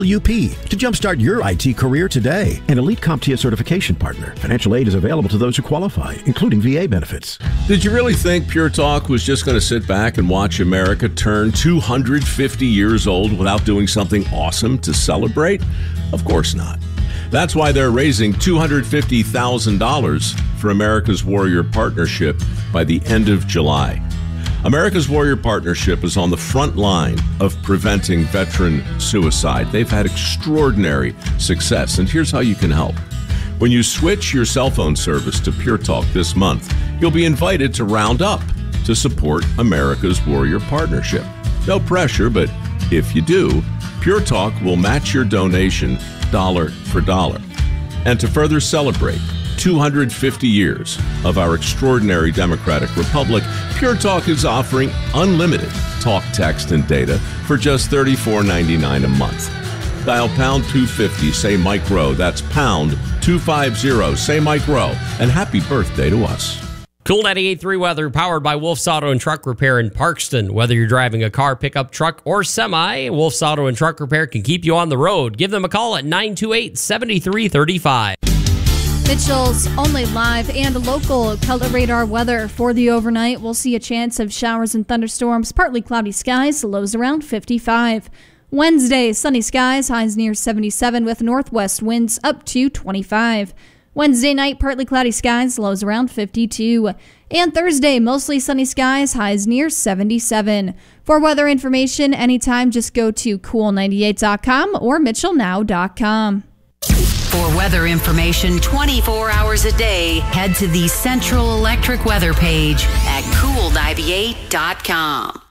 UP to jumpstart your IT career today. An elite CompTIA certification partner. Financial aid is available to those who qualify, including VA benefits. Did you really think Pure Talk was just going to sit back and watch America turn 250 years old without doing something awesome to celebrate? Of course not. That's why they're raising $250,000 for America's Warrior Partnership by the end of July. America's Warrior Partnership is on the front line of preventing veteran suicide. They've had extraordinary success, and here's how you can help. When you switch your cell phone service to Pure Talk this month, you'll be invited to round up to support America's Warrior Partnership. No pressure, but if you do, Pure Talk will match your donation dollar for dollar. And to further celebrate 250 years of our extraordinary democratic republic, Pure Talk is offering unlimited talk, text, and data for just $34.99 a month. Dial pound 250, say Mike Rowe. That's pound 250, say Mike Rowe. And happy birthday to us. Cool 98.3 weather powered by Wolf's Auto and Truck Repair in Parkston. Whether you're driving a car, pickup, truck, or semi, Wolf's Auto and Truck Repair can keep you on the road. Give them a call at 928-7335. Mitchell's only live and local color radar weather for the overnight. We'll see a chance of showers and thunderstorms, partly cloudy skies, lows around 55. Wednesday, sunny skies, highs near 77 with northwest winds up to 25. Wednesday night, partly cloudy skies, lows around 52. And Thursday, mostly sunny skies, highs near 77. For weather information anytime, just go to cool98.com or mitchellnow.com. For weather information 24 hours a day, head to the Central Electric weather page at cool98.com.